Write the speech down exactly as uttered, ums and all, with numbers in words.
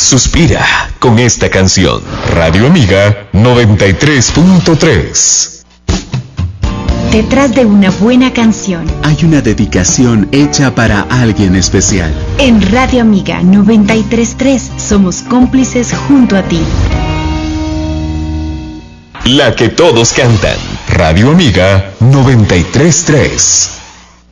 Suspira con esta canción. Radio Amiga noventa y tres punto tres. Detrás de una buena canción hay una dedicación hecha para alguien especial. En Radio Amiga noventa y tres punto tres somos cómplices junto a ti. La que todos cantan. Radio Amiga noventa y tres punto tres.